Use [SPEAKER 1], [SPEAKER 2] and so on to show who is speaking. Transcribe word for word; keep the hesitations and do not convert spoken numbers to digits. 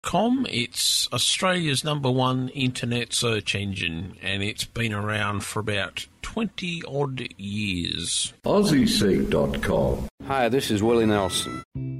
[SPEAKER 1] com. It's Australia's number one internet search engine, and it's been around for about twenty odd years.
[SPEAKER 2] Aussie Seek dot com.
[SPEAKER 3] Hi, this is Willie Nelson.